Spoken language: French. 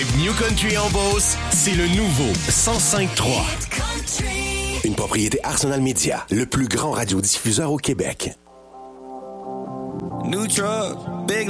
New Country en Beauce, c'est le nouveau 105.3. Une propriété Arsenal Media, le plus grand radiodiffuseur au Québec. New truck, big